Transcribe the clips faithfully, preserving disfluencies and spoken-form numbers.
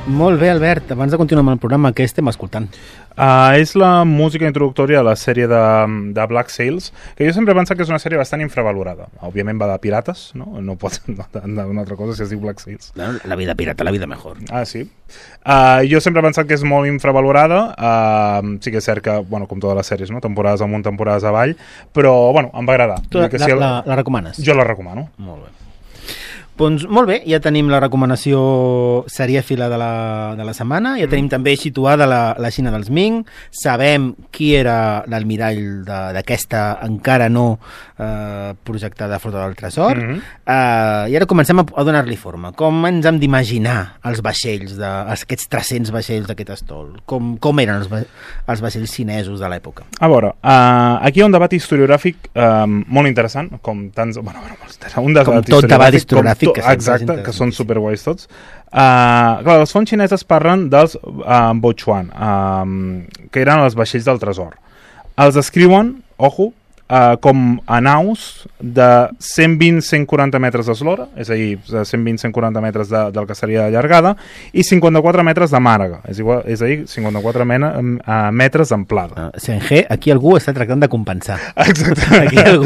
Molt bé, Albert, abans de continuar amb el programa, què estem escoltant? Uh, és la música introductòria de la sèrie de, de Black Sails, que jo sempre he pensat que és una sèrie bastant infravalorada. Òbviament va de pirates, no? No pot anar d'una altra cosa si es diu Black Sails. La vida pirata, la vida mejor. Ah, sí? Uh, jo sempre he pensat que és molt infravalorada. Uh, sí que és cert que, bueno, com totes les sèries, no? Temporades amunt, temporades avall, però, bueno, em va agradar. Tu la, si el... la, la recomanes? Jo la recomano. Molt bé. Doncs molt bé, ja tenim la recomanació serièfila de la, de la setmana, ja tenim també situada la, la Xina dels Ming, sabem qui era l'almirall d'aquesta encara no eh, projectada Flota del Tresor, mm -hmm. eh, i ara comencem a, a donar-li forma. Com ens hem d'imaginar els vaixells, de, aquests tres-cents vaixells d'aquest estol? Com, com eren els, els vaixells xinesos de l'època? A veure, uh, aquí hi ha un debat historiogràfic uh, molt interessant, com tants... Bueno, bueno, molt interessant. Un debat com tot debat historiogràfic. Que exacte, que són superguais tots. Uh, clar, les fonts xineses parlen dels uh, Bochuan, uh, que eren els vaixells del tresor. Els descriuen, ojo, uh, com a naus de cent vint a cent quaranta metres d'eslora, és a dir, cent vint a cent quaranta metres de, del que seria de llargada, i cinquanta-quatre metres de màrega, és, igual, és a dir, cinquanta-quatre mena, uh, metres d'amplada. Uh, Senge, aquí algú està tractant de compensar. Exacte. Aquí algú...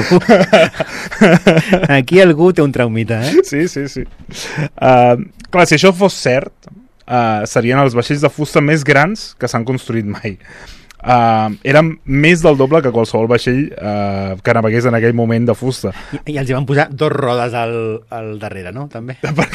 Aquí algú té un traumita, eh? Sí, sí, sí. Uh, clar, si això fos cert, uh, serien els vaixells de fusta més grans que s'han construït mai. Uh, eren més del doble que qualsevol vaixell uh, que navegués en aquell moment de fusta. I, i els hi van posar dos rodes al, al darrere, no? També. Per,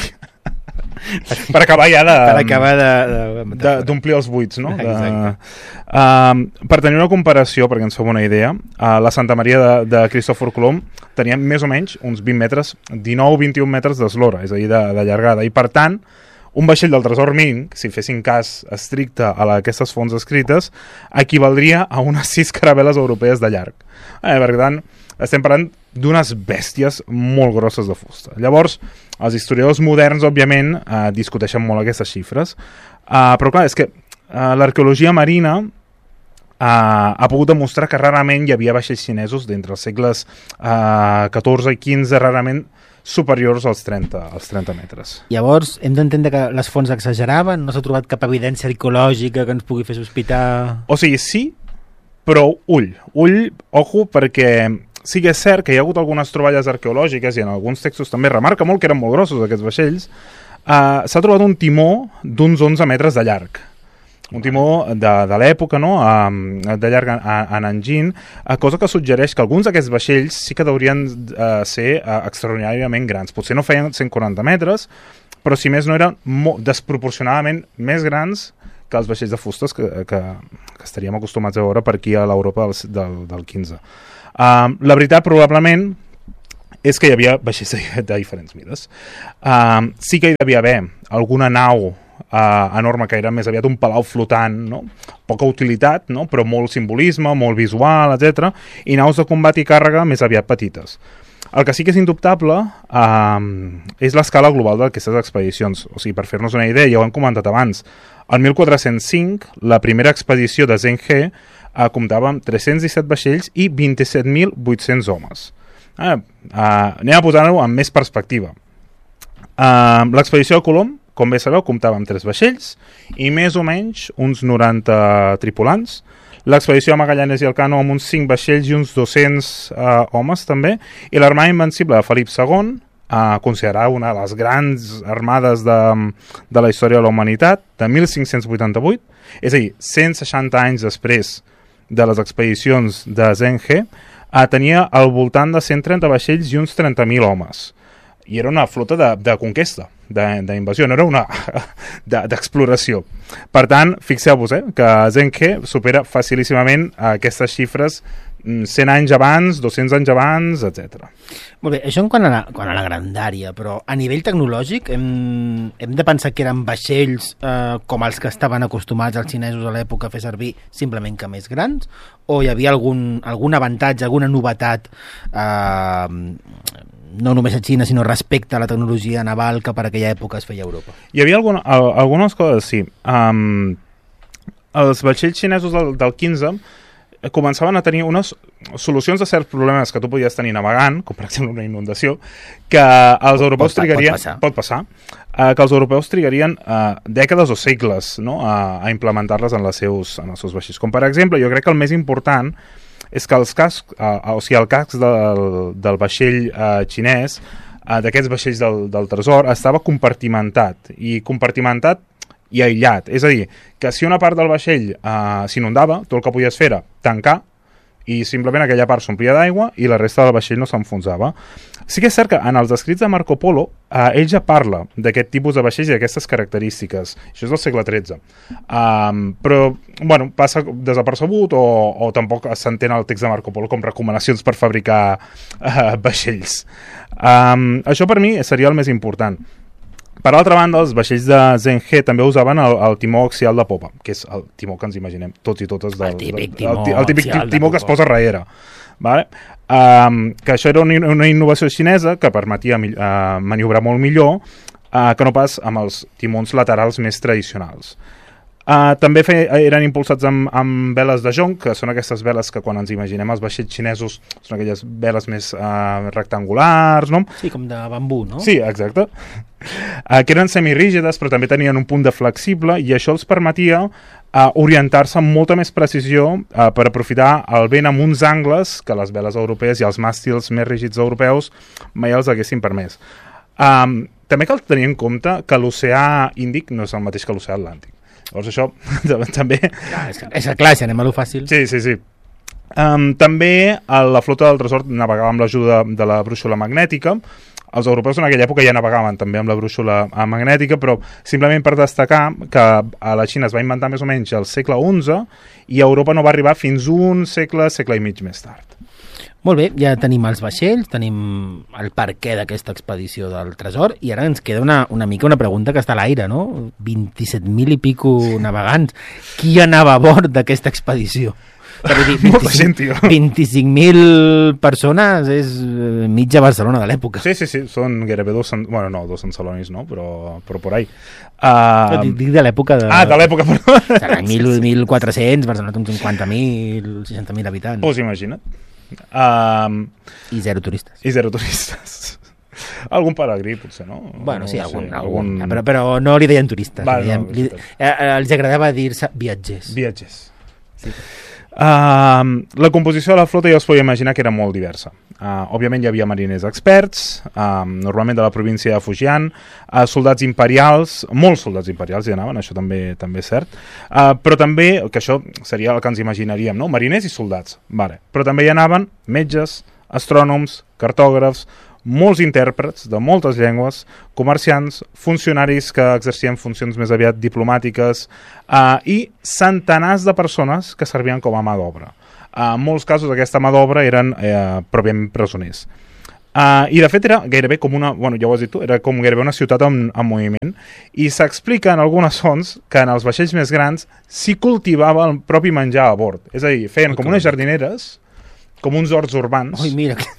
per acabar ja de... Per acabar de... d'omplir els buits, no? Exacte. De, uh, per tenir una comparació, perquè ens fem una idea, uh, la Santa Maria de, de Cristòfor Colom tenia més o menys uns vint metres, dinou a vint-i-un metres d'eslora, és a dir, de, de llargada, i per tant, un vaixell del tresor Ming, si fessin cas estricte a la, aquestes fonts escrites, equivaldria a unes sis caravel·les europees de llarg. Eh, per tant, estem parlant d'unes bèsties molt grosses de fusta. Llavors, els historiadors moderns, òbviament, eh, discuteixen molt aquestes xifres, eh, però clar, és que eh, l'arqueologia marina eh, ha pogut demostrar que rarament hi havia vaixells xinesos d'entre els segles eh, catorze i quinze, rarament superiors als trenta, als trenta metres. Llavors, hem d'entendre que les fonts exageraven? No s'ha trobat cap evidència arqueològica que ens pugui fer sospitar? O sigui, sí, però ull, ull, ojo, perquè sí que és cert que hi ha hagut algunes troballes arqueològiques i en alguns textos també remarca molt que eren molt grossos aquests vaixells. Uh, s'ha trobat un timó d'uns onze metres de llarg. Un timó de, de l'època, no? uh, de llarg a, a Nanjing, uh, cosa que suggereix que alguns d'aquests vaixells sí que haurien uh, ser uh, extraordinàriament grans. Potser no feien cent quaranta metres, però si més no eren desproporcionadament més grans que els vaixells de fustes que, que, que estaríem acostumats a veure per aquí a l'Europa del, del, del quinze. Uh, la veritat, probablement, és que hi havia vaixells de, de diferents mides. Uh, sí que hi devia haver alguna nau Uh, enorme, que era més aviat un palau flotant, no? Poca utilitat, no? Però molt simbolisme, molt visual, etcètera. I naus de combat i càrrega més aviat petites. El que sí que és indubtable uh, és l'escala global d'aquestes expedicions. O sigui, per fer-nos una idea, ja ho hem comentat abans, el mil quatre-cents cinc, la primera expedició de Zheng He uh, comptava amb tres-cents disset vaixells i vint-i-set mil vuit-cents homes. Uh, uh, anem a posar-ho amb més perspectiva. Uh, l'expedició de Colom, com bé sabeu, comptava amb tres vaixells i més o menys uns noranta tripulants. L'expedició de Magallanes i Elcano amb uns cinc vaixells i uns dos-cents uh, homes també. I l'Armada Invencible de Felip segon, uh, considerada una de les grans armades de, de la història de la humanitat, de mil cinc-cents vuitanta-vuit, és a dir, cent seixanta anys després de les expedicions de Zheng He, uh, tenia al voltant de cent trenta vaixells i uns trenta mil homes. I era una flota de, de conquesta, d'invasió, no era una d'exploració. Per tant, fixeu-vos eh, que Zheng He supera facilíssimament aquestes xifres cent anys abans, dos-cents anys abans, etcètera. Molt bé, això en quant a la, quant a la grandària, però a nivell tecnològic hem, hem de pensar que eren vaixells eh, com els que estaven acostumats els xinesos a l'època a fer servir simplement que més grans, o hi havia algun, algun avantatge, alguna novetat eh, no només a Xina, sinó respecte a la tecnologia naval que per aquella època es feia a Europa? Hi havia alguna, algunes coses, sí. Um, els vaixells xinesos del, del quinze començaven a tenir unes solucions a certs problemes que tu podies tenir navegant, com per exemple una inundació, que els europeus pot, trigarien... Pot passar. Pot passar eh, que els europeus trigarien eh, dècades o segles, no?, a, a implementar-les en, les seus, en els seus vaixells. Com per exemple, jo crec que el més important és que els cascs, eh, o sigui, el casc del, del vaixell eh, xinès, eh, d'aquests vaixells del, del tresor, estava compartimentat, i compartimentat i aïllat. És a dir, que si una part del vaixell eh, s'inundava, tot el que podies fer era tancar i simplement aquella part s'omplia d'aigua i la resta del vaixell no s'enfonsava. Sí que és cert que en els escrits de Marco Polo eh, ell ja parla d'aquest tipus de vaixells i d'aquestes característiques. Això és del segle tretze. Um, però, bueno, passa desapercebut o, o tampoc s'entén el text de Marco Polo com recomanacions per fabricar uh, vaixells. Um, això per mi seria el més important. Per altra banda, els vaixells de Zheng He també usaven el, el timó axial de popa, que és el timó que ens imaginem tots i totes. Del, el típic del, timó, el, el típic axial timó que popa. es posa darrere. Vale? Um, que això era una, una innovació xinesa que permetia uh, maniobrar molt millor uh, que no pas amb els timons laterals més tradicionals. Uh, també fe, eren impulsats amb, amb veles de jonc, que són aquestes veles que quan ens imaginem els vaixells xinesos són aquelles veles més uh, rectangulars, no? Sí, com de bambú, no? Sí, exacte. Uh, que eren semirígides, però també tenien un punt de flexible, i això els permetia uh, orientar-se amb molta més precisió uh, per aprofitar el vent amb uns angles que les veles europees i els màstils més rígids europeus mai els haguessin permès. Um, també cal tenir en compte que l'oceà Índic no és el mateix que l'oceà Atlàntic. Llavors això també... Clar, és, és clar, si anem a lo fàcil. Sí, sí, sí. Um, també a la flota del tresor navegava amb l'ajuda de la brúixola magnètica. Els europeus en aquella època ja navegaven també amb la brúixola magnètica, però simplement per destacar que a la Xina es va inventar més o menys al segle onze i a Europa no va arribar fins un segle, segle i mig més tard. Molt bé, ja tenim els vaixells, tenim el perquè d'aquesta expedició del tresor, i ara ens queda una, una mica una pregunta que està a l'aire, no? vint-i-set mil i pico navegants. Qui anava a bord d'aquesta expedició? Dir, Molta gent, tio. vint-i-cinc mil persones és mitja Barcelona de l'època. Sí, sí, sí, són gairebé dos... Sant... Bueno, no, dos Sant Celonis, no? Però, però por ahí. Uh... Dic, dic de l'època de... Ah, de l'època, però... Serà mil quatre-cents, Barcelona té uns cinquanta mil, seixanta mil habitants. Pues imagina't. Um, I zero turistes. I zero turistes. Algun peregrí, potser, no? Bueno, no sí, algun, sé, algun... algun... Però, però no li deien turistes. Va, li deien, no, li, eh, els agradava dir-se viatgers. Viatgers. Sí. Uh, la composició de la flota ja us podeu imaginar que era molt diversa. Uh, òbviament hi havia mariners experts, uh, normalment de la província de Fujian, uh, soldats imperials, molts soldats imperials hi anaven, això també també és cert, uh, però també, que això seria el que ens imaginaríem, no? Mariners i soldats, vale. Però també hi anaven metges, astrònoms, cartògrafs, molts intèrprets de moltes llengües, comerciants, funcionaris que exercien funcions més aviat diplomàtiques eh, i centenars de persones que servien com a mà d'obra. Uh, en molts casos aquesta mà d'obra eren eh, pròpiament presoners. Uh, I de fet era gairebé com una, bueno, ja ho has dit tu, era com gairebé una ciutat en, en moviment, i s'explica en algunes fonts que en els vaixells més grans s'hi cultivava el propi menjar a bord. És a dir, feien com unes jardineres, com uns horts urbans. Ui, mira que...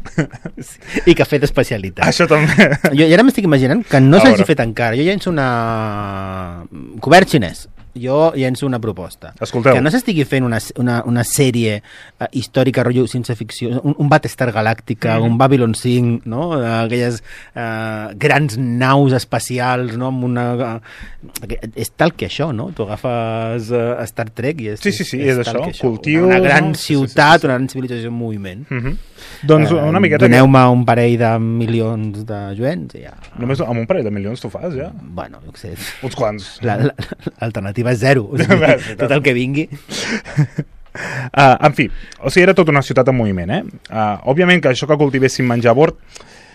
I cafè d'especialitat. Això també. Jo, jo ara m'estic imaginant que no s'hagi fet encara. Jo llenço una... Cobert xinès. Jo llenço una proposta. Escolteu. Que no s'estigui fent una, una, una sèrie uh, històrica, rotllo ciència-ficció, un, un Battlestar Galàctica, mm. un Babylon cinc, no? Aquelles uh, grans naus espacials, no? Amb una... Uh, és tal que això, no? Tu agafes uh, Star Trek i és... Sí, sí, sí, és, és, és això. Cultiu... Una, una gran no? ciutat, sí, sí, sí. Una gran civilització en moviment. Mm -hmm. Doncs uh, una miqueta... Doneu-me que... un parell de milions de juents i ja... Només amb un parell de milions tu fas, ja? Bueno, jo què sé... Uns quants. L'alternativa és zero. O sigui, tot el que vingui... Uh, en fi, o sigui, era tota una ciutat en moviment, eh? Uh, òbviament que això que cultivessin menjar a bord...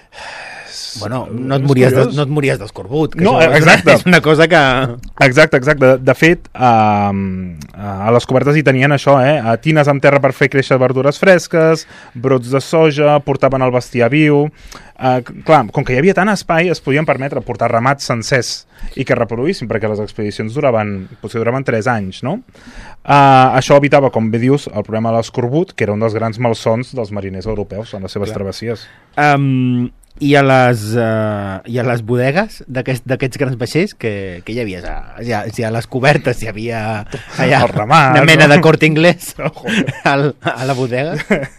Bueno, no et mories, de, no et mories d'escorbut. No, exacte. És una cosa que... Exacte, exacte. De, de fet, uh, a les cobertes hi tenien això, eh? Tines amb terra per fer créixer verdures fresques, brots de soja, portaven el bestiar viu... Uh, clar, com que hi havia tant espai, es podien permetre portar ramats sencers i que reproduïssin, perquè les expedicions duraven, potser duraven tres anys, no? Uh, això evitava, com bé dius, el problema de l'escorbut, que era un dels grans malsons dels mariners europeus en les seves clar. travessies. Um, I a les, uh, i a les bodegues d'aquests aquest, grans vaixells que, que hi havia ja, ja a les cobertes hi havia allà, el ramat, una mena no? de Corte Inglés no, al, a la bodega.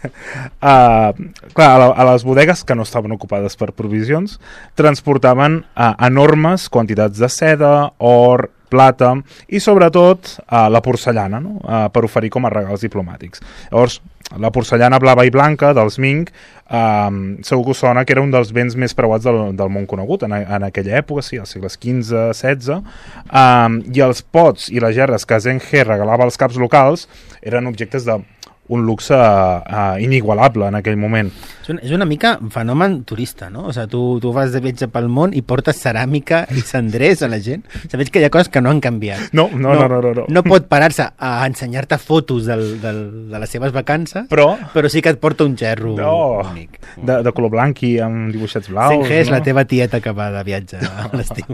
Uh, clar, a, la, a les bodegues que no estaven ocupades per provisions transportaven uh, enormes quantitats de seda, or, plata i sobretot uh, la porcellana, no? uh, per oferir com a regals diplomàtics. Llavors, la porcellana blava i blanca dels Ming um, segur que us sona que era un dels béns més preuats del, del món conegut en, en aquella època, sí, als segles quinze setze, um, i els pots i les gerres que Zheng He regalava als caps locals eren objectes de un luxe uh, inigualable en aquell moment. És una, és una mica fenomen turista, no? O sigui, tu, tu vas de viatge pel món i portes ceràmica i cendrers a la gent. Saps que hi ha coses que no han canviat. No, no, no. No, no, no. no pot parar-se a ensenyar-te fotos del, del, de les seves vacances, però, però sí que et porta un gerro no, únic. De, de color blanc i amb dibuixets blaus. Zheng He és no? la teva tieta que va de viatge a l'estiu.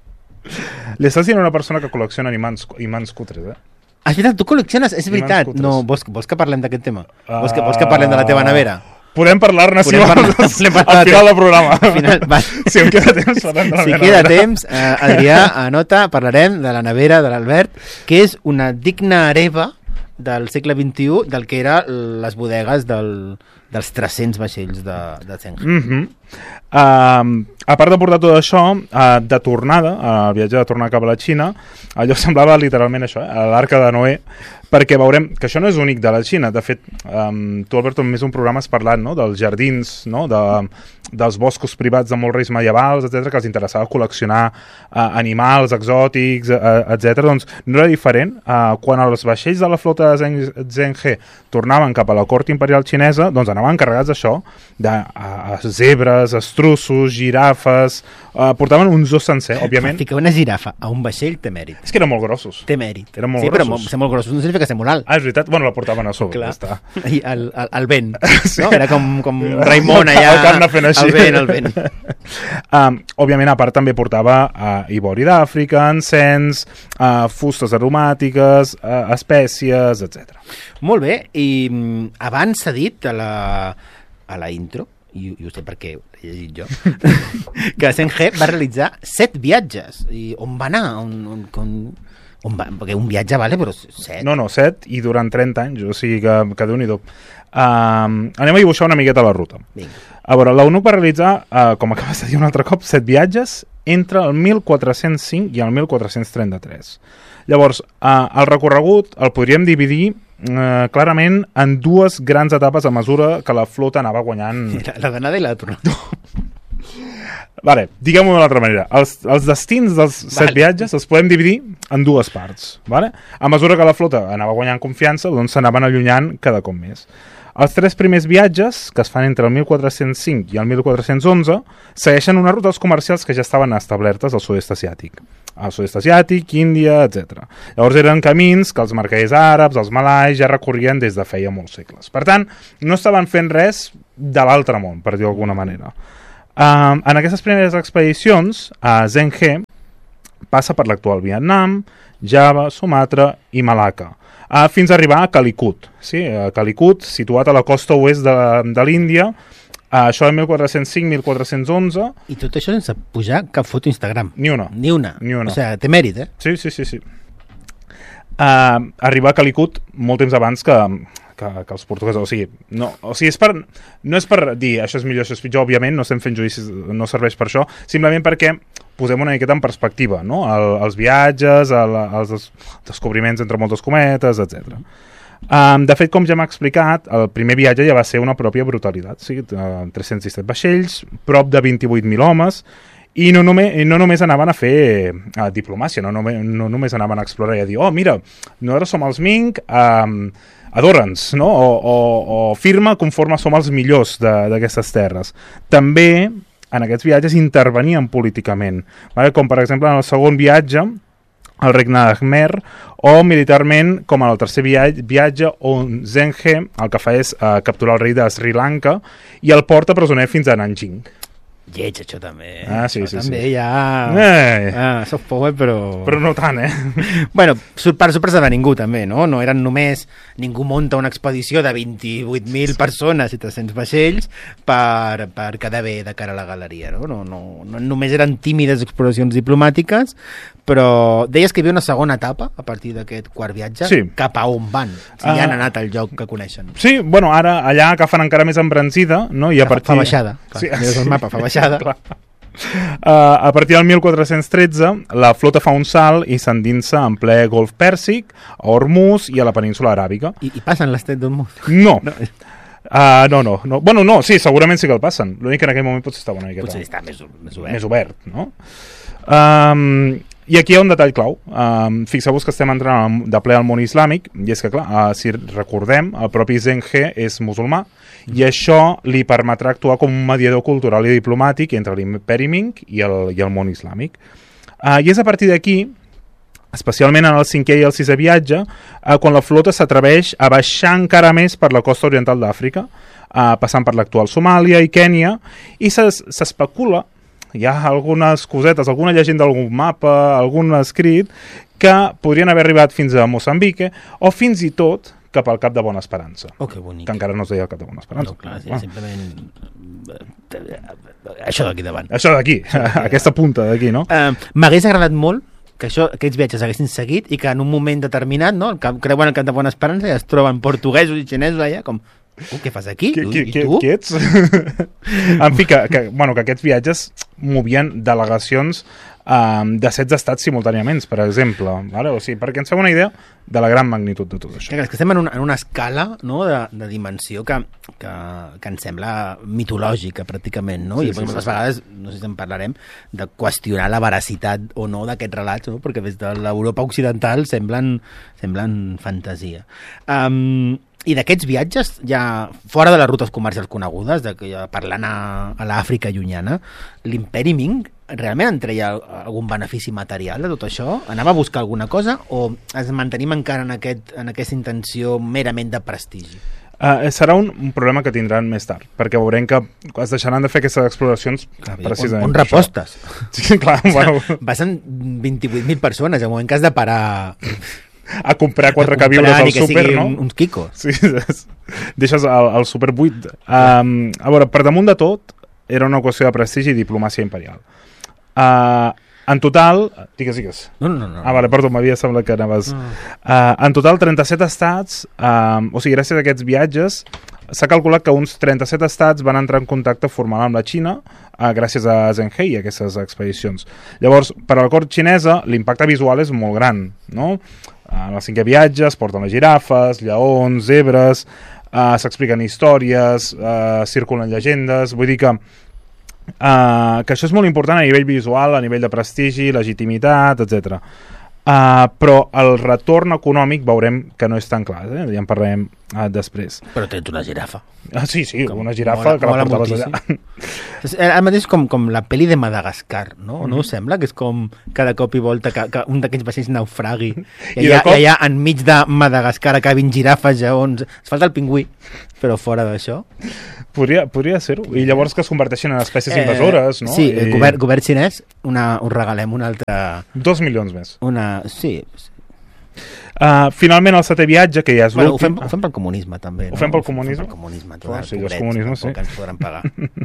Li estàs dient a una persona que col·lecciona imants, imants cutres, eh? Ah, és veritat, tu col·lecciones, és veritat. No, vols, vols que parlem d'aquest tema? Uh... Vols, que, vols que parlem de la teva nevera? Podem parlar-ne si parlar, vols parlar al final del programa. Al final, va. Si em queda temps, parlem de la si meva queda nevera. temps, eh, Adrià, anota, parlarem de la nevera de l'Albert, que és una digna hereva del segle vint-i-u del que eren les bodegues del, dels tres-cents vaixells de, de Zheng He. Mm-hmm. Uh, a part de portar tot això, uh, de tornada, uh, el viatge de tornar cap a la Xina, allò semblava literalment això, eh, l'arca de Noé, perquè veurem que això no és únic de la Xina. De fet, um, tu, Alberto, en més un programa has parlat, no?, dels jardins, no?, de, dels boscos privats de molts reis medievals, etcètera, que els interessava col·leccionar uh, animals exòtics, uh, etcètera. Doncs no era diferent. Uh, quan els vaixells de la flota de Zheng, Zheng He tornaven cap a la cort imperial xinesa, doncs anaven carregats d'això, de uh, zebres, estrussos, girafes, uh, portaven un zoo sencer, òbviament. Ficar una girafa a un vaixell té mèrit. És que eren molt grossos. Té mèrit. Eren molt sí, grossos. però ser molt grossos no significa que ser molt alt. Ah, és veritat? Bueno, la portaven a sobre. Clar. Està. I el, el, el vent, Sí. no? Era com, com Raimon allà. El camp fent així. El vent, el vent. um, òbviament, a part, també portava uh, ivori d'Àfrica, encens, uh, fustes aromàtiques, uh, espècies, etcètera. Molt bé, i mm, abans s'ha dit a la, a la intro, i, i ho sé perquè ho he llegit jo, que Zheng He va realitzar set viatges. I on va anar? On, on, on, on va? Perquè un viatge vale, però set. No, no, set, i durant trenta anys, o sigui que, que Déu-n'hi-do. Um, anem a dibuixar una miqueta la ruta. Vinga. A veure, l'Eunuc va realitzar, uh, com acabes de dir un altre cop, set viatges entre el mil quatre-cents cinc i el mil quatre-cents trenta-tres. Llavors, uh, el recorregut el podríem dividir uh, clarament en dues grans etapes a mesura que la flota anava guanyant... La, la d'anada i la de tornada. Vale, diguem-ho d'una altra manera. Els, els destins dels set Vale. viatges els podem dividir en dues parts. Vale? A mesura que la flota anava guanyant confiança, doncs s'anaven allunyant cada cop més. Els tres primers viatges, que es fan entre el mil quatre-cents cinc i el mil quatre-cents onze, segueixen unes rutes comercials que ja estaven establertes al sud-est asiàtic. Al sud-est asiàtic, Índia, etcètera. Llavors eren camins que els mercaders àrabs, els malais, ja recorrien des de feia molts segles. Per tant, no estaven fent res de l'altre món, per dir-ho d'alguna manera. Uh, en aquestes primeres expedicions, uh, Zheng He passa per l'actual Vietnam, Java, Sumatra i Malacca, uh, fins a arribar a Calicut, sí? uh, Calicut, situat a la costa oest de, de l'Índia, uh, això de mil quatre-cents cinc a mil quatre-cents onze. I tot això sense pujar cap foto a Instagram. Ni una. Ni una. Ni una. O sigui, té mèrit, eh? Sí, sí, sí, sí. Uh, arribar a Calicut molt temps abans que, que, que els portuguesos, o sigui, no, o sigui és per, no és per dir això és millor, això és pitjor, òbviament, no estem fent judicis, no serveix per això, simplement perquè posem una miqueta en perspectiva, no? El, els viatges, el, els des, descobriments entre moltes cometes, etcètera. Um, de fet, com ja m'ha explicat, el primer viatge ja va ser una pròpia brutalitat, sí? uh, tres-cents disset vaixells, prop de vint-i-vuit mil homes, i no només, no només anaven a fer uh, diplomàcia, no, només, no només anaven a explorar i a dir, oh, mira, nosaltres som els Ming, um, adora'ns, no? O, o, o firma conforme som els millors d'aquestes terres. També, en aquests viatges, intervenien políticament, vale? Com per exemple en el segon viatge, el regne d'Khmer, o militarment, com en el tercer viatge, viatge on Zheng He el que fa és uh, capturar el rei de Sri Lanka i el porta presoner fins a Nanjing. Lleig, això també. Ah, sí, això sí, també sí. ja... Eh. Ah, soft power, però... Però no tant, eh? Bueno, per sorpresa de ningú, també, no? No eren només... Ningú monta una expedició de vint-i-vuit mil persones i tres-cents vaixells per, per quedar bé de cara a la galeria, no? No, no, no només eren tímides exploracions diplomàtiques, però deies que hi havia una segona etapa a partir d'aquest quart viatge, sí. Cap a on van, si uh, ja han anat al lloc que coneixen. Sí, bueno, ara allà agafen encara més embranzida, no? I a partir... Fa baixada, clar, sí. Mires el mapa, fa baixada. Uh, a partir del mil quatre-cents tretze la flota fa un salt i s'endinsa en ple Golf Pèrsic, a Hormuz i a la península aràbica. I, i passen l'estret d'Hormuz? No. No. Uh, no, no, no. Bueno, no, sí, segurament sí que el passen. L'únic que en aquell moment potser estava una miqueta... Potser està més, més obert. Més obert, no? Um, I aquí hi ha un detall clau. Um, Fixeu-vos que estem entrant de ple al món islàmic, i és que, clar, uh, si recordem, el propi Zheng He és musulmà, i això li permetrà actuar com un mediador cultural i diplomàtic entre l'imperi Ming i el, i el món islàmic. Uh, I és a partir d'aquí, especialment en el cinquè i el sisè viatge, uh, quan la flota s'atreveix a baixar encara més per la costa oriental d'Àfrica, uh, passant per l'actual Somàlia i Kènia, i s'especula, hi ha algunes cosetes, alguna llegenda d'algun mapa, algun escrit, que podrien haver arribat fins a Moçambique, o fins i tot cap al Cap de Bona Esperança. Oh, que bonic. Que encara no es deia el Cap de Bona Esperança. No, clar, sí, ah. simplement... Això d'aquí davant. Això d'aquí, aquesta punta d'aquí, no? Uh, M'hagués agradat molt que això, aquests viatges haguessin seguit i que en un moment determinat, no, el cap, creuen el Cap de Bona Esperança i es troben portuguesos i xinesos allà, com, uh, què fas aquí? Qui, qui, I tu? Qui ets? En fi, que, que, bueno, que aquests viatges movien delegacions um, de setze estats simultàniament, per exemple. Vale? O sigui, perquè ens fem una idea de la gran magnitud de tot això. Que, que estem en una, en una escala, no, de, de dimensió que, que, que ens sembla mitològica, pràcticament, no? Sí, I sí, moltes sí, vegades, no sé si en parlarem, de qüestionar la veracitat o no d'aquests relats, no? Perquè des de l'Europa occidental semblen, semblen fantasia. Um, I d'aquests viatges, ja fora de les rutes comercials conegudes, de, ja parlant a, a l'Àfrica llunyana, l'imperi Ming realment en treia algun benefici material de tot això? Anava a buscar alguna cosa o ens mantenim encara en, aquest, en aquesta intenció merament de prestigi? Uh, serà un, un problema que tindran més tard, perquè veurem que es deixaran de fer aquestes exploracions clar, precisament. On, on repostes? Sí, clar, bueno. Passen vint-i-vuit mil persones, al moment que has de parar... a comprar quatre queviures al súper, no? Un, uns quicos. Sí, deixes el, el súper buit. Um, a veure, per damunt de tot, era una qüestió de prestigi i diplomàcia imperial. Uh, en total... Digues, digues. No, no, no. Ah, vale, perdó, m'havia semblat que anaves... No. Uh, en total, trenta-set estats, um, o sigui, gràcies a aquests viatges, s'ha calculat que uns trenta-set estats van entrar en contacte formal amb la Xina uh, gràcies a Zheng He i a aquestes expedicions. Llavors, per a la cort xinesa, l'impacte visual és molt gran, no? En el cinquè viatge es porten les girafes, lleons, zebres, uh, s'expliquen històries, uh, circulen llegendes, vull dir que, uh, que això és molt important a nivell visual, a nivell de prestigi, legitimitat, etcètera. Uh, però el retorn econòmic veurem que no és tan clar, eh? Ja en parlarem uh, després. Però tens una girafa. Ah, sí, sí, com una girafa mola, que la portaves allà. És el mateix com, com la pel·li de Madagascar, no? Mm. No us sembla? Que és com cada cop i volta que, que un d'aquells vaixells naufragui i, I allà, cop... allà enmig de Madagascar acabin girafes, lleons... Es falta el pingüí, però fora d'això... Podria, podria ser-ho. I llavors que es converteixin en espècies eh, invasores, no? Sí, I... el govern, govern xinès, una, us regalem una altra... Dos milions més. Una... Sí. Uh, finalment, el setè viatge, que ja és bueno, l'últim... Ho, ho fem pel comunisme, també. Ho no? fem pel comunisme? Ho fem pel comunisme. Oh, sí, els comunismes, sí. Que ens podran pagar.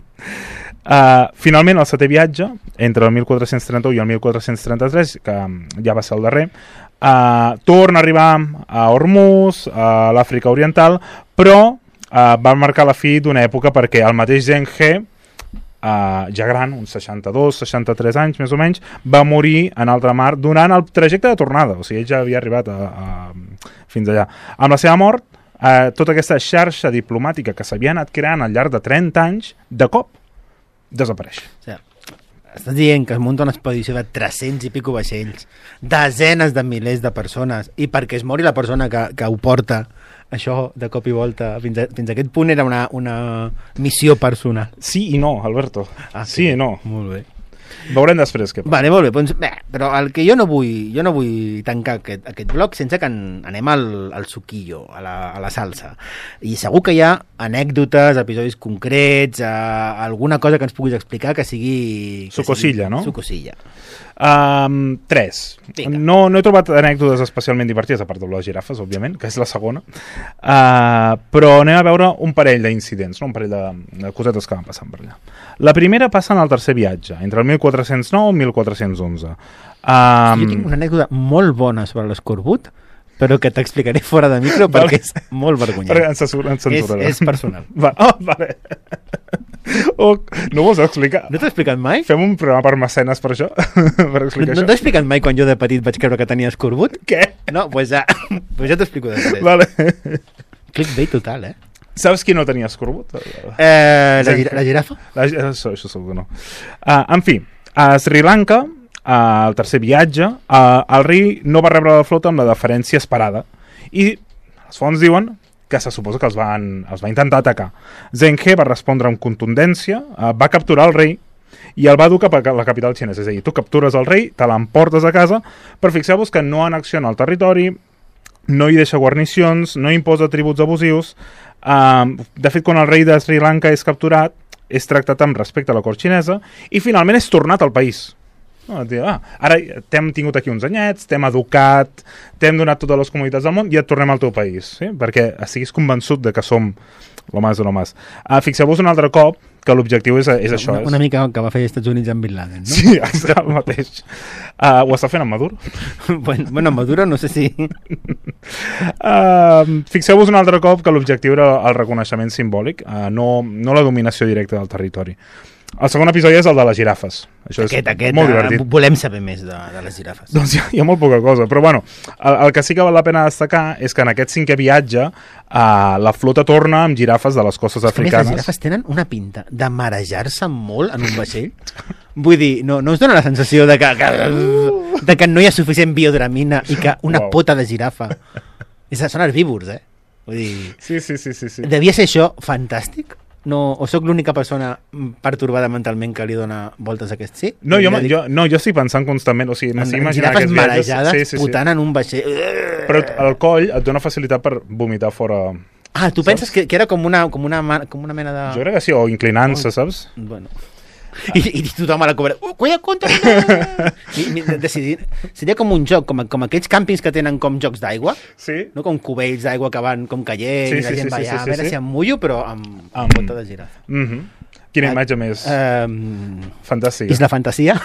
uh, finalment, el setè viatge, entre el mil quatre-cents trenta-u i el mil quatre-cents trenta-tres, que ja va ser el darrer, uh, torna a arribar a Hormuz, a l'Àfrica Oriental, però Uh, va marcar la fi d'una època perquè el mateix Zheng He, uh, ja gran, uns seixanta-dos seixanta-tres anys més o menys, va morir en alta mar durant el trajecte de tornada, o sigui, ell ja havia arribat a, a, fins allà. Amb la seva mort, uh, tota aquesta xarxa diplomàtica que s'havia anat creant al llarg de trenta anys, de cop, desapareix. O sigui, estàs dient que es munta una expedició de tres-cents i pico vaixells, desenes de milers de persones, i perquè es mori la persona que, que ho porta, això de cop i volta, fins a, fins a aquest punt era una, una missió personal. Sí i no, Alberto. Ah, sí, sí i no. Molt bé. Veurem després què passa. Vale, molt bé, doncs, bé, però el que jo no vull, jo no vull tancar aquest, aquest bloc sense que en, anem al, al suquillo, a la, a la salsa. I segur que hi ha anècdotes, episodis concrets, a, alguna cosa que ens puguis explicar que sigui... Que Sucosilla, sigui, no? Sucosilla. Um, tres. No, no he trobat anècdotes especialment divertides, a part de les girafes, òbviament, que és la segona. Uh, però anem a veure un parell d'incidents, no? Un parell de, de cosetes que van passant per allà. La primera passa en el tercer viatge, entre el mil quatre-cents nou i mil quatre-cents onze. Um, jo tinc una anècdota molt bona sobre l'escorbut, però que t'explicaré fora de micro perquè vale. És molt vergonyant. Perquè ens, ens censurarà. És, és personal. Va, oh, vale. Oh, no vols explicar? No t'he explicat mai? Fem un programa per mecenes per això? Per explicar no, no t'he explicat mai quan jo de petit vaig creure que tenia escorbut? Què? No, doncs pues ja, pues ja t'explico després. Vale. Clickbait total, eh? Saps qui no tenia escorbut? Eh, la, gir la girafa? La, això, això segur que no. Uh, en fi, a Sri Lanka, uh, al tercer viatge, uh, el rei no va rebre la flota amb la deferència esperada i les fonts diuen que se suposa que els, van, els va intentar atacar. Zheng He va respondre amb contundència, uh, va capturar el rei i el va dur cap a la capital xinesa. És a dir, tu captures el rei, te l'emportes a casa, però fixeu-vos que no anexiona el territori, no hi deixa guarnicions, no imposa tributs abusius. Uh, de fet, quan el rei de Sri Lanka és capturat, és tractat amb respecte a la cort xinesa i finalment és tornat al país. No, ah, ara t'hem tingut aquí uns anyets, t'hem educat, t'hem donat totes les comunitats del món i et tornem al teu país, sí? Perquè estiguis convençut de que som lo más de lo más. Uh, Fixeu-vos un altre cop que l'objectiu és, és això. Una, una mica que va fer als Estats Units amb Bin Laden, no? Sí, exacte, el mateix. Uh, ho està fent amb Maduro? bueno, bueno, amb Maduro no sé si... uh, Fixeu-vos un altre cop que l'objectiu era el reconeixement simbòlic, uh, no, no la dominació directa del territori. El segon episodi és el de les girafes. Això aquest, és aquest, molt divertit. Volem saber més de, de les girafes. Doncs hi ha, hi ha molt poca cosa, però bueno, el, el que sí que val la pena destacar és que en aquest cinquè viatge uh, la flota torna amb girafes de les costes africanes. Les girafes tenen una pinta de marejar-se molt en un vaixell. Vull dir, no, no us dona la sensació de que, que, de que no hi ha suficient biodramina i que una wow. pota de girafa... És, són herbívors, eh? Vull dir... Sí, sí, sí, sí, sí. Devia ser això fantàstic? No, o sóc l'única persona pertorbada mentalment que li dona voltes a aquest sí? No, jo, jo, no, jo estic pensant constantment, o sigui, m'estic imaginant aquests viatges... marejades, sí, sí, putant sí. en un vaixell... Però el coll et dona facilitat per vomitar fora... Ah, tu saps? Penses que, que era com una, com, una, com una mena de... Jo crec que sí, o inclinant-se, oh. saps? Bueno... I, i tothom a la cobra uh, cuida, contamina decidir, seria com un joc com, com aquells càmpings que tenen com jocs d'aigua, sí. no? Com cubells d'aigua que van com caient sí, i la sí, gent sí, va sí, allà sí, a veure sí. si em mullo però amb, amb um, volta de girafa. uh -huh. Quina imatge més uh, fantàstica. És la fantasia?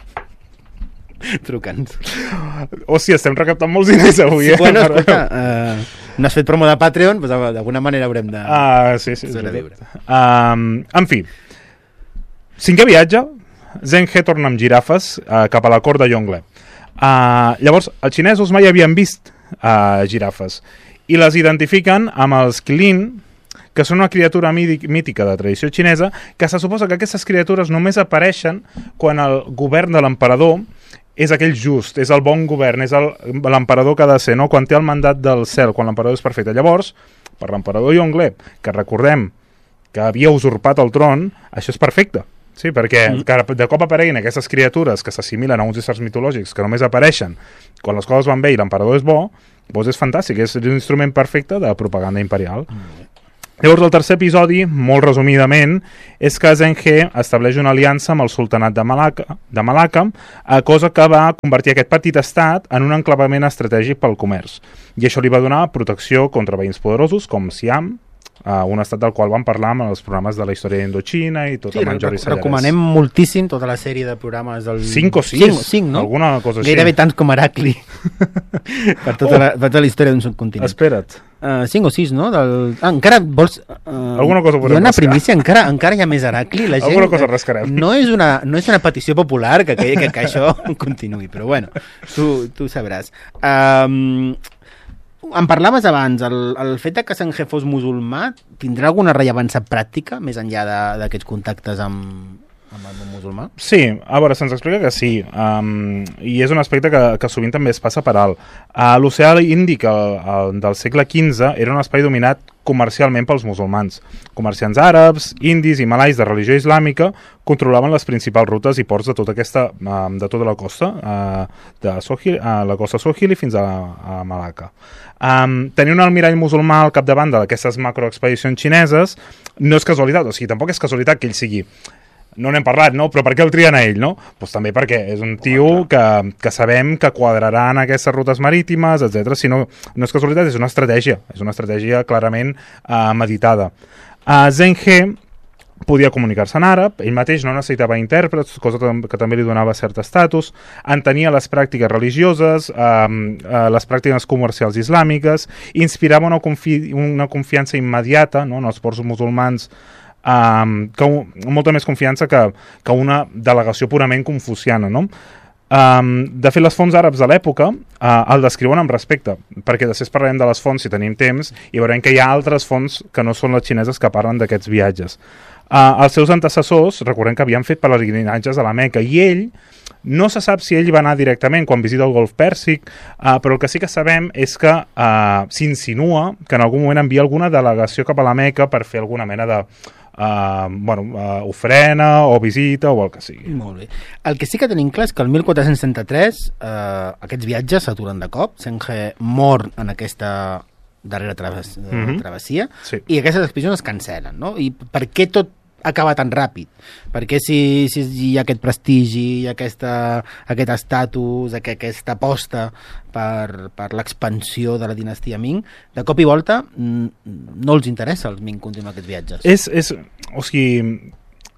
Truca'ns. Hòstia, estem recaptant molts diners avui, sí, eh? Bueno, escolta, uh, no has fet promo de Patreon, doncs d'alguna manera haurem de ah, sí, sí, sobreviure. Um, en fi, cinquè viatge, Zheng He torna amb girafes uh, cap a la cort de Yongle. Uh, llavors, els xinesos mai havien vist uh, girafes i les identifiquen amb els Qilin, que són una criatura mítica de tradició xinesa, que se suposa que aquestes criatures només apareixen quan el govern de l'emperador és aquell just, és el bon govern, és l'emperador que ha de ser, no? Quan té el mandat del cel, quan l'emperador és perfecte. Llavors, per l'emperador Yongle, que recordem que havia usurpat el tron, això és perfecte. Sí, perquè mm. de cop apareguin aquestes criatures que s'assimilen a uns éssers mitològics que només apareixen quan les coses van bé i l'emperador és bo, doncs és fantàstic, és un instrument perfecte de propaganda imperial. Mm. Llavors, el tercer episodi, molt resumidament, és que Zheng He estableix una aliança amb el sultanat de Malacca, de Malacca, cosa que va convertir aquest petit estat en un enclavament estratègic pel comerç. I això li va donar protecció contra veïns poderosos com Siam, Uh, un estat del qual vam parlar amb els programes de la història d'Indochina i tot sí, el menjar i sallarès. Recomanem moltíssim tota la sèrie de programes del... cinc o sis, cinc, cinc, no? Alguna cosa així. Gairebé tants com Heracli per, tota oh. la, per tota la història d'un subcontinent. Espera't. Uh, cinc o sis, no? Del... Ah, encara vols... Uh, alguna cosa podem hi ha una rascar. Primícia, encara, encara hi ha més Heracli. La gent, alguna cosa rascarem. No és una, no és una petició popular que, que, que, que això continuï, però bueno, tu, tu sabràs. Um, Em parlaves abans, el, el fet que Zheng He fos musulmà tindrà alguna rellevància pràctica més enllà d'aquests contactes amb, amb el món musulmà? Sí, a veure, se'ns explica que sí, um, i és un aspecte que, que sovint també es passa per alt. Uh, L'oceà Índic el, el, del segle quinze era un espai dominat comercialment pels musulmans. Comerciants àrabs, indis i malais de religió islàmica controlaven les principals rutes i ports de tota aquesta, de tota la costa, de Sohili, la costa Sohili fins a, a Malacca. Um, tenir un almirall musulmà al capdavant d'aquestes macroexpedicions xineses no és casualitat, o sigui, tampoc és casualitat que ell sigui... No n'hem parlat, no? Però per què el trien a ell, no? Pues també perquè és un tio que, que sabem que quadrarà en aquestes rutes marítimes, etcètera. Si no, no és casualitat, és una estratègia. És una estratègia clarament uh, meditada. Uh, Zheng He podia comunicar-se en àrab, ell mateix no necessitava intèrprets, cosa que també li donava cert estatus, entenia les pràctiques religioses, eh, uh, les pràctiques comercials islàmiques, inspirava una, confi una confiança immediata, no?, en els ports musulmans, Um, que un, molta més confiança que, que una delegació purament confuciana, no? Um, de fet, les fonts àrabs de l'època uh, el descriuen amb respecte, perquè després parlarem de les fonts si tenim temps i veurem que hi ha altres fonts que no són les xineses que parlen d'aquests viatges. Uh, els seus antecessors, recordem que havien fet pelegrinatges a la Meca, i ell no se sap si ell va anar directament quan visita el Golf Pèrsic, uh, però el que sí que sabem és que uh, s'insinua que en algun moment envia alguna delegació cap a la Meca per fer alguna mena de Uh, bueno, uh, ofrena o visita o el que sigui. Molt bé. El que sí que tenim clar és que el mil quatre-cents trenta-tres uh, aquests viatges s'aturen de cop. Zheng He mor en aquesta darrera traves mm-hmm. travessia sí. i aquestes expedicions es cancel·len, no? I per què tot acaba tan ràpid? Perquè si, si hi ha aquest prestigi, hi ha aquesta, aquest estatus, aquesta aposta per, per l'expansió de la dinastia Ming, de cop i volta no els interessa als Ming continuar aquests viatges. És, és, o sigui,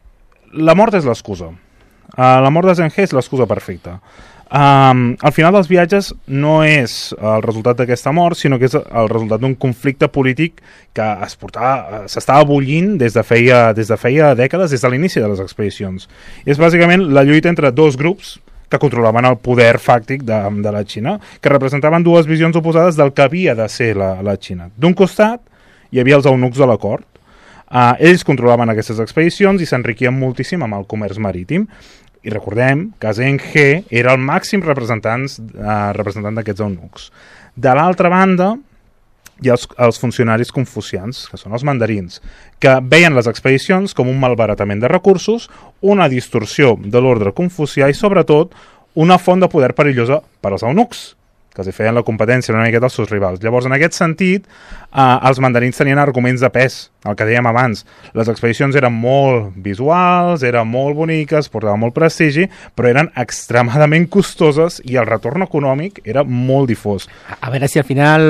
la mort és l'excusa. Uh, la mort de Zheng He és l'excusa perfecta. Um, al final dels viatges no és el resultat d'aquesta mort, sinó que és el resultat d'un conflicte polític que es portava, s'estava bullint des de feia, des de feia dècades, des de l'inici de les expedicions. I és bàsicament la lluita entre dos grups que controlaven el poder fàctic de, de la Xina, que representaven dues visions oposades del que havia de ser la, la Xina. D'un costat hi havia els eunucs de la cort. Uh, ells controlaven aquestes expedicions i s'enriquien moltíssim amb el comerç marítim. I recordem que Zheng He era el màxim representant, eh, representant d'aquests eunucs. De l'altra banda, hi ha els, els funcionaris confucians, que són els mandarins, que veien les expedicions com un malbaratament de recursos, una distorsió de l'ordre confucià i, sobretot, una font de poder perillosa per als eunucs, que els feien la competència una miqueta als seus rivals. Llavors, en aquest sentit, eh, els mandarins tenien arguments de pes, el que dèiem abans. Les expedicions eren molt visuals, eren molt boniques, portaven molt prestigi, però eren extremadament costoses i el retorn econòmic era molt difós. A, a veure si al final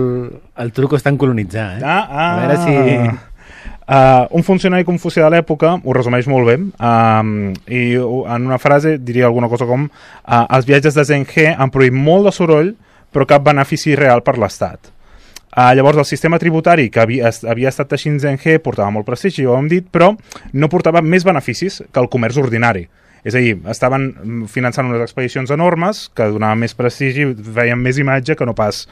el truco està en colonitzar, eh? Ah, ah. A veure si... Uh, un funcionari confucià de l'època ho resumeix molt bé, uh, i en una frase diria alguna cosa com uh, els viatges de Zheng He han produït molt de soroll però cap benefici real per l'Estat. Uh, llavors el sistema tributari que havia, havia estat teixint Zheng He portava molt prestigi, ho hem dit, però no portava més beneficis que el comerç ordinari. És a dir, estaven finançant unes expedicions enormes que donaven més prestigi, feien més imatge que no pas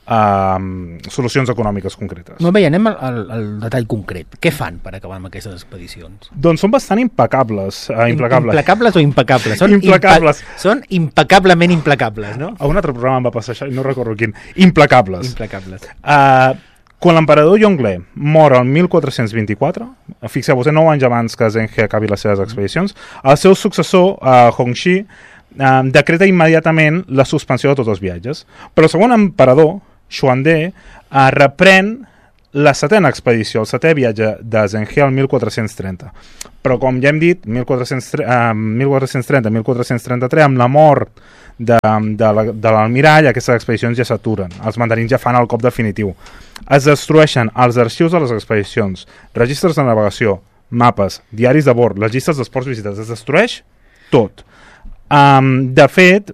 Uh, solucions econòmiques concretes. Molt bé, anem al, al, al detall concret. Què fan per acabar amb aquestes expedicions? Doncs són bastant impecables. Uh, implacables. Implacables o impecables? Són implacables. Impa són impecablement implacables, no? A un altre programa em va passar això, no recordo quin. Implacables. Implacables. Uh, quan l'emperador Yongle mor el mil quatre-cents vint-i-quatre, fixeu-vos, nou anys abans que Zheng He acabi les seves expedicions, el seu successor, uh, Hongxi, uh, decreta immediatament la suspensió de tots els viatges. Però el segon emperador, Xuande, uh, reprèn la setena expedició, el setè viatge de Zheng He al mil quatre-cents trenta. Però, com ja hem dit, mil quatre-cents trenta mil quatre-cents trenta-tres, amb la mort de, de l'almirall, aquestes expedicions ja s'aturen. Els mandarins ja fan el cop definitiu. Es destrueixen els arxius de les expedicions, registres de navegació, mapes, diaris de bord, les llistes dels ports visitats. Es destrueix tot. Um, de fet,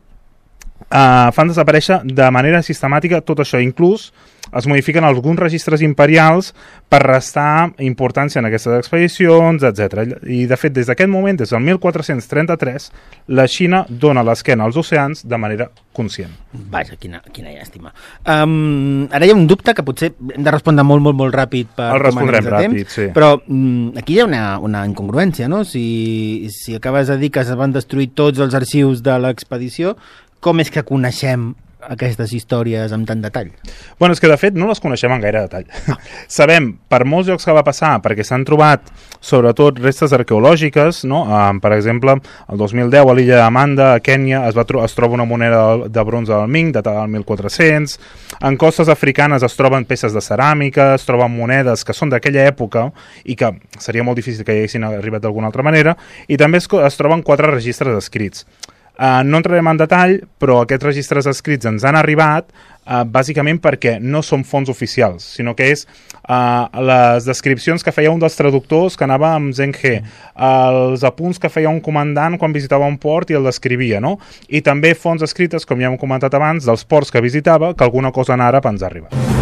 Uh, fan desaparèixer de manera sistemàtica tot això, inclús es modifiquen alguns registres imperials per restar importància en aquestes expedicions, etcètera. I de fet, des d'aquest moment, des del mil quatre-cents trenta-tres, la Xina dona l'esquena als oceans de manera conscient. Vaja, quina, quina llàstima. Um, ara hi ha un dubte que potser hem de respondre molt, molt, molt ràpid per el respondrem ràpid, temps, sí. Però um, aquí hi ha una, una incongruència, no? Si, si acabes de dir que es van destruir tots els arxius de l'expedició, com és que coneixem aquestes històries amb tant detall? Bueno, és que de fet no les coneixem en gaire detall. Ah. Sabem per molts llocs que va passar, perquè s'han trobat sobretot restes arqueològiques, no? Um, per exemple, el dos mil deu a l'illa d'Amanda, a Kènia, es, va tro es troba una moneda de, de bronze del Ming, datada del mil quatre-cents. En costes africanes es troben peces de ceràmica, es troben monedes que són d'aquella època i que seria molt difícil que hi haguessin arribat d'alguna altra manera, i també es, es troben quatre registres escrits. Uh, no entrarem en detall, però aquests registres escrits ens han arribat uh, bàsicament perquè no són fonts oficials, sinó que és uh, les descripcions que feia un dels traductors que anava amb Zheng He, uh, els apunts que feia un comandant quan visitava un port i el descrivia, no? I també fonts escrites, com ja hem comentat abans, dels ports que visitava, que alguna cosa en àrab ens ha arribat.